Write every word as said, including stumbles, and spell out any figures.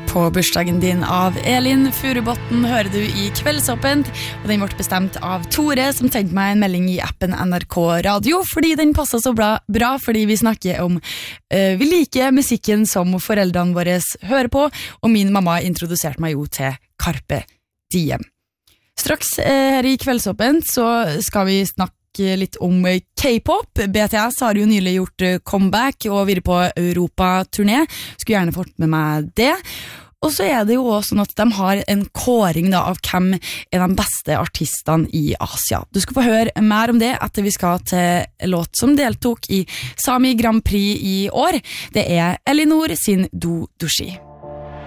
På bursdagen din av Elin Furubotten hører du i Kveldsåpent, og den ble bestemt av Tore, som sendte meg en melding i appen N R K Radio, fordi den passet så bra, bra fordi vi snakker om uh, vi liker musikken som foreldrene våre hører på, og min mamma introduserte meg jo til Carpe Diem. Straks uh, her i Kveldsåpent så skal vi snakke litt om K-pop. B T S har jo nylig gjort comeback og vært på Europa-turné. Skulle gjerne fått med meg det. Og så er det jo også sånn at de har en kåring da, av hvem er de beste artistene i Asia. Du skal få høre mer om det etter vi skal til en låt som deltok i Sami Grand Prix i år. Det er Elinor sin Do Dushi.